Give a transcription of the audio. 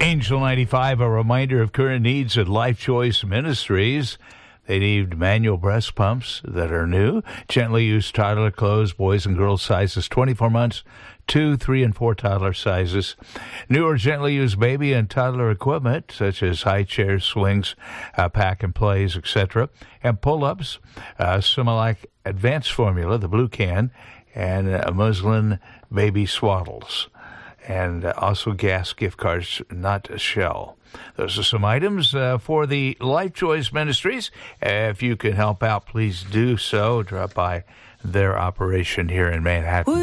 Angel 95, a reminder of current needs at Life Choice Ministries. They need manual breast pumps that are new, gently used toddler clothes, boys and girls sizes 24 months, 2, 3, and 4 toddler sizes. New or gently used baby and toddler equipment, such as high chairs, swings, pack and plays, etc., and pull-ups, Similac Advanced Formula, the blue can, and muslin baby swaddles. And also gas gift cards, not a shell. Those are some items for the Life Choice Ministries. If you can help out, please do so. Drop by their operation here in Manhattan.